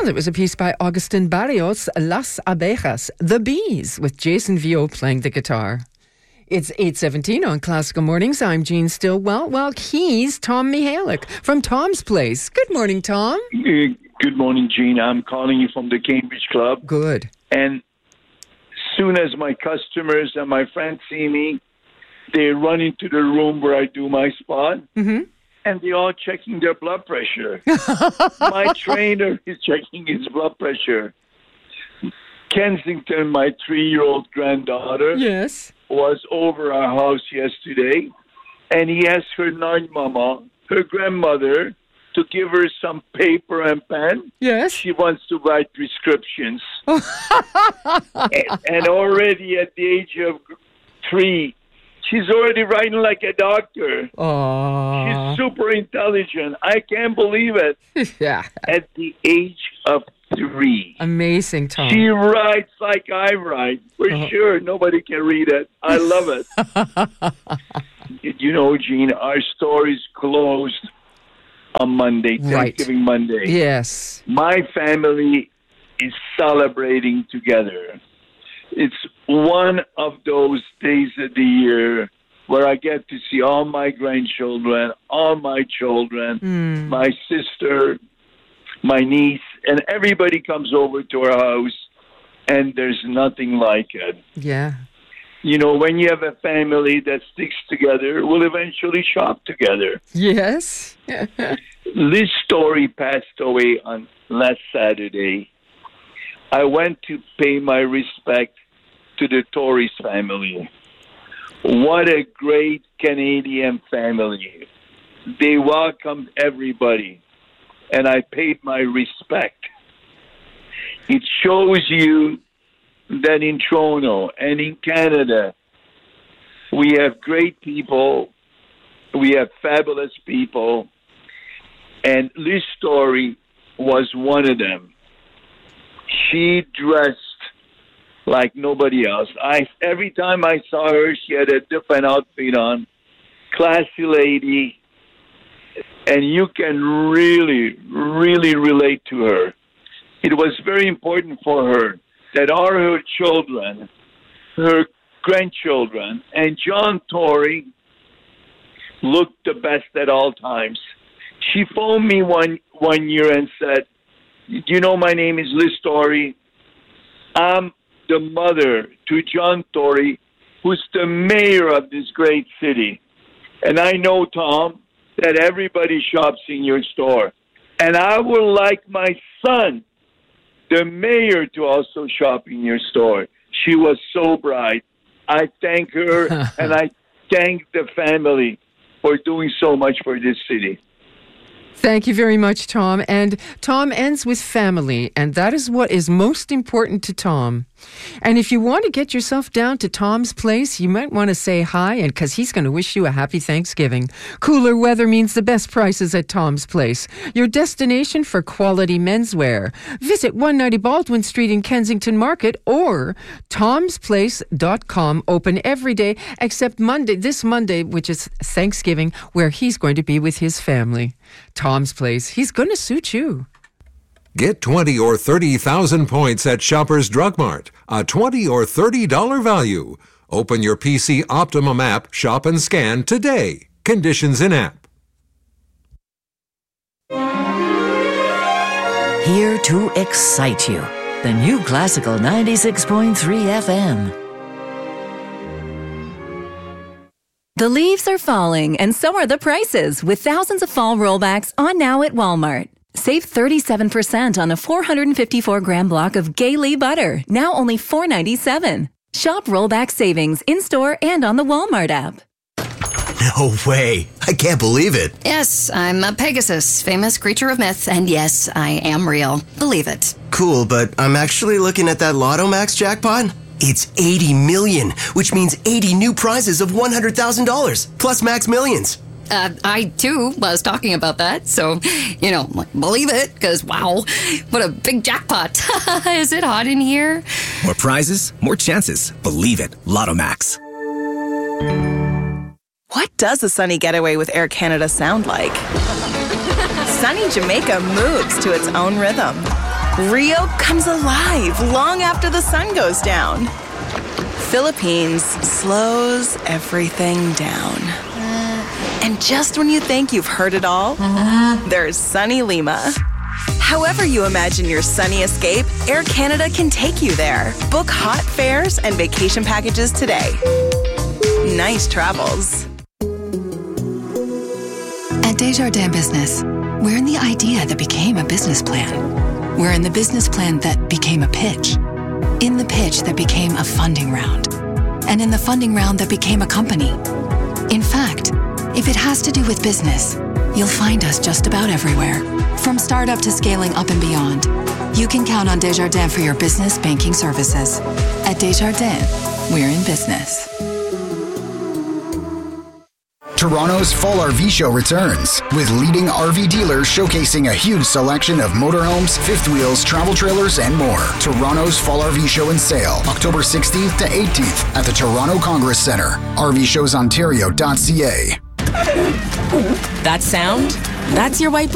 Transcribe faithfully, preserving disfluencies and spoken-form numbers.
Well, it was a piece by Agustin Barrios, Las Abejas, The Bees, with Jason Vio playing the guitar. It's eight seventeen on Classical Mornings. I'm Jean Stillwell. Well, he's Tom Mihalik from Tom's Place. Good morning, Tom. Good morning, Jean. I'm calling you from the Cambridge Club. Good. And soon as my customers and my friends see me, they run into the room where I do my spot, mm-hmm. and they're all checking their blood pressure. My trainer is checking his blood pressure. Kensington, my three-year-old granddaughter, yes, was over our house yesterday, and he asked her non-mama, her grandmother, to give her some paper and pen. Yes. She wants to write prescriptions. and, and already at the age of three, she's already writing like a doctor. Aww. She's super intelligent. I can't believe it. Yeah. At the age of three. Amazing, Tom. She writes like I write. For oh. sure. Nobody can read it. I love it. You know, Jean, our store is closed on Monday, right. Thanksgiving Monday. Yes. My family is celebrating together. It's one of those days of the year where I get to see all my grandchildren, all my children, mm. my sister, my niece, and everybody comes over to our house, and there's nothing like it. Yeah. You know, when you have a family that sticks together, we'll eventually shop together. Yes. Liz Story passed away on last Saturday. I went to pay my respect to the Torres family. What a great Canadian family. They welcomed everybody, and I paid my respect. It shows you that in Toronto and in Canada, we have great people, we have fabulous people, and Liz Story was one of them. She dressed like nobody else. I every time I saw her, she had a different outfit on, classy lady, and you can really, really relate to her. It was very important for her that all her children, her grandchildren, and John Tory looked the best at all times. She phoned me one, one year and said, you know, my name is Liz Story. I'm the mother to John Tory, who's the mayor of this great city. And I know, Tom, that everybody shops in your store. And I would like my son, the mayor, to also shop in your store. She was so bright. I thank her, and I thank the family for doing so much for this city. Thank you very much, Tom. And Tom ends with family, and that is what is most important to Tom. And if you want to get yourself down to Tom's Place, you might want to say hi, and because he's going to wish you a happy Thanksgiving. Cooler weather means the best prices at Tom's Place, your destination for quality menswear. Visit one ninety Baldwin Street in Kensington Market or toms place dot com. Open every day except Monday, this Monday, which is Thanksgiving, where he's going to be with his family. Tom's Place, he's going to suit you. Get twenty or thirty thousand points at Shoppers Drug Mart. A twenty or thirty dollars value. Open your P C Optimum app, shop and scan today. Conditions in app. Here to excite you. The new Classical ninety-six point three F M. The leaves are falling, and so are the prices, with thousands of fall rollbacks on now at Walmart. Save thirty-seven percent on a four hundred fifty-four gram block of Gaylee butter, now only four ninety-seven. Shop rollback savings in-store and on the Walmart app. No way. I can't believe it. Yes, I'm a Pegasus, famous creature of myth, and yes, I am real. Believe it. Cool, but I'm actually looking at that Lotto Max jackpot. It's eighty million, which means eighty new prizes of one hundred thousand dollars, plus Max Millions. Uh, I, too, was talking about that, so, you know, believe it, because, wow, what a big jackpot. Is it hot in here? More prizes, more chances. Believe it. Lotto Max. What does a sunny getaway with Air Canada sound like? Sunny Jamaica moves to its own rhythm. Rio comes alive long after the sun goes down. Philippines slows everything down. And just when you think you've heard it all, there's sunny Lima. However you imagine your sunny escape, Air Canada can take you there. Book hot fares and vacation packages today. Nice travels. At Desjardins Business, we're in the idea that became a business plan. We're in the business plan that became a pitch. In the pitch that became a funding round. And in the funding round that became a company. In fact, if it has to do with business, you'll find us just about everywhere. From startup to scaling up and beyond, you can count on Desjardins for your business banking services. At Desjardins, we're in business. Toronto's Fall R V Show returns, with leading R V dealers showcasing a huge selection of motorhomes, fifth wheels, travel trailers, and more. Toronto's Fall R V Show and Sale, October sixteenth to eighteenth at the Toronto Congress Centre. R V shows ontario dot c a. That sound? That's your white